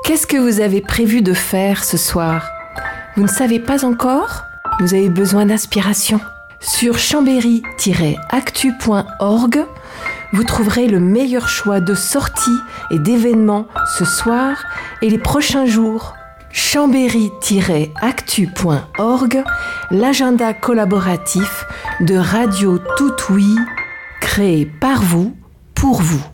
Qu'est-ce que vous avez prévu de faire ce soir ? Vous ne savez pas encore ? Vous avez besoin d'inspiration. Sur chambéry-actu.org, vous trouverez le meilleur choix de sorties et d'événements ce soir et les prochains jours. Chambéry-actu.org, l'agenda collaboratif de Radio Tout Oui, créé par vous, pour vous.